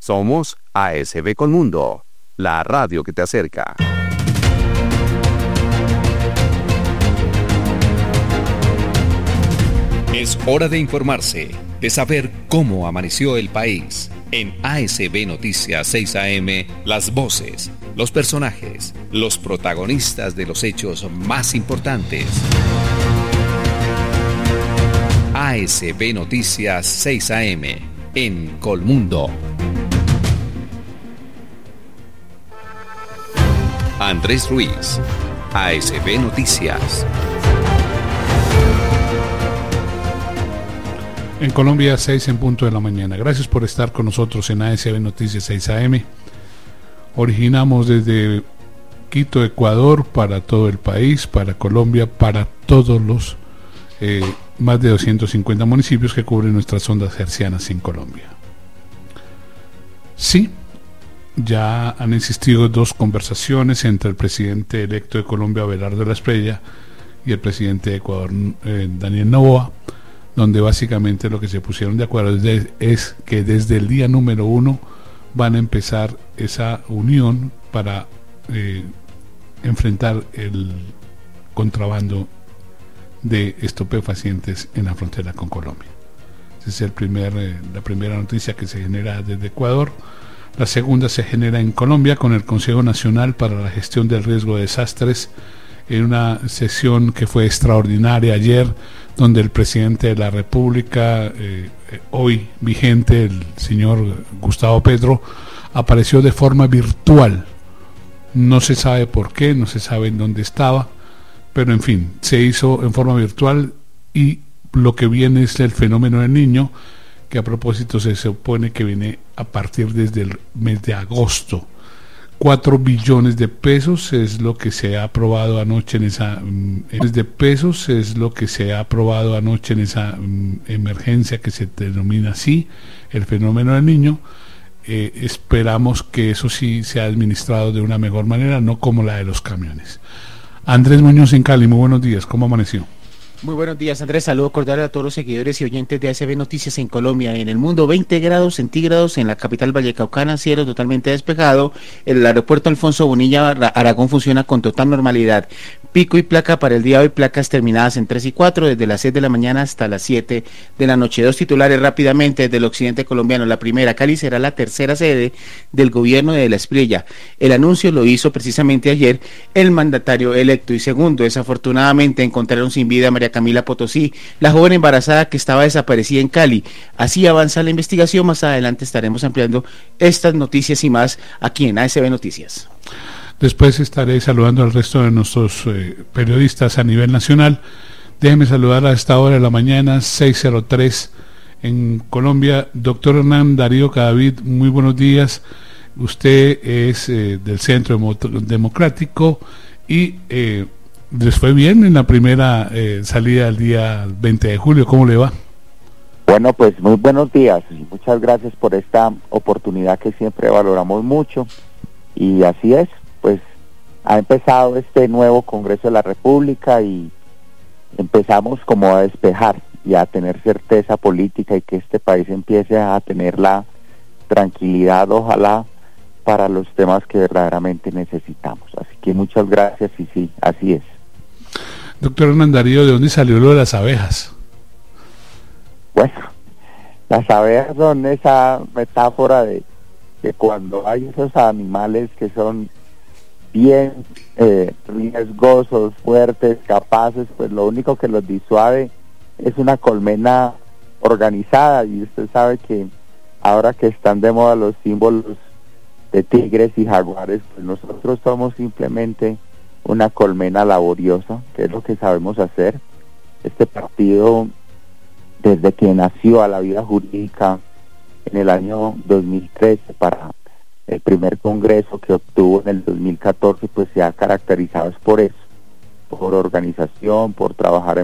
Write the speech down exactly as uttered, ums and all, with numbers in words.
Somos A S B Colmundo, la radio que te acerca. Es hora de informarse, de saber cómo amaneció el país. En A S B Noticias seis A M, las voces, los personajes, los protagonistas de los hechos más importantes. A S B Noticias seis A M, en Colmundo. Andrés Ruiz, A S B Noticias. En Colombia, seis en punto de la mañana. Gracias por estar con nosotros en A S B Noticias seis A M. Originamos desde Quito, Ecuador, para todo el país, para Colombia, para todos los eh, más de doscientos cincuenta municipios que cubren nuestras ondas hercianas en Colombia. Sí, ya han existido dos conversaciones entre el presidente electo de Colombia, Abelardo de la Espriella, y el presidente de Ecuador, eh, Daniel Noboa, donde básicamente lo que se pusieron de acuerdo es, de, es que desde el día número uno van a empezar esa unión para eh, enfrentar el contrabando de estupefacientes en la frontera con Colombia. Esa es el primer, eh, la primera noticia que se genera desde Ecuador. La segunda se genera en Colombia con el Consejo Nacional para la Gestión del Riesgo de Desastres, en una sesión que fue extraordinaria ayer, donde el presidente de la República, eh, hoy vigente, el señor Gustavo Petro, apareció de forma virtual. No se sabe por qué, no se sabe en dónde estaba, pero en fin, se hizo en forma virtual, y lo que viene es el fenómeno del Niño, que a propósito se supone que viene a partir desde el mes de agosto. Cuatro billones de pesos es lo que se ha aprobado anoche en esa um, de pesos es lo que se ha aprobado anoche en esa um, emergencia que se denomina así, el fenómeno del Niño. Eh, esperamos que eso sí sea administrado de una mejor manera, no como la de los camiones. Andrés Muñoz en Cali, muy buenos días, ¿cómo amaneció? Muy buenos días, Andrés. Saludo cordial a todos los seguidores y oyentes de A S B Noticias en Colombia. En el mundo, veinte grados centígrados en la capital vallecaucana, cielo totalmente despejado. El aeropuerto Alfonso Bonilla Aragón funciona con total normalidad. Pico y placa para el día de hoy, placas terminadas en tres y cuatro, desde las seis de la mañana hasta las siete de la noche. Dos titulares rápidamente desde el occidente colombiano. La primera, Cali será la tercera sede del gobierno de la Espriella. El anuncio lo hizo precisamente ayer el mandatario electo. Y segundo, desafortunadamente encontraron sin vida a María Camila Potosí, la joven embarazada que estaba desaparecida en Cali. Así avanza la investigación. Más adelante estaremos ampliando estas noticias y más aquí en A S B Noticias. Después estaré saludando al resto de nuestros eh, periodistas a nivel nacional. Déjeme saludar a esta hora de la mañana, seis cero tres en Colombia. Doctor Hernán Darío Cadavid, muy buenos días. Usted es eh, del Centro Democrático y eh, les fue bien en la primera eh, salida el día veinte de julio. ¿Cómo le va? Bueno, pues muy buenos días y muchas gracias por esta oportunidad que siempre valoramos mucho. Y así es, pues ha empezado este nuevo Congreso de la República y empezamos como a despejar y a tener certeza política y que este país empiece a tener la tranquilidad, ojalá, para los temas que verdaderamente necesitamos. Así que muchas gracias y sí, así es. Doctor Hernán Darío, ¿de dónde salió lo de las abejas? Bueno, las abejas son esa metáfora de que cuando hay esos animales que son bien eh, riesgosos, fuertes, capaces, pues lo único que los disuade es una colmena organizada. Y usted sabe que ahora que están de moda los símbolos de tigres y jaguares, pues nosotros somos simplemente una colmena laboriosa, que es lo que sabemos hacer. Este partido, desde que nació a la vida jurídica en el año dos mil trece para el primer congreso que obtuvo en el dos mil catorce, pues se ha caracterizado por eso, por organización, por trabajar en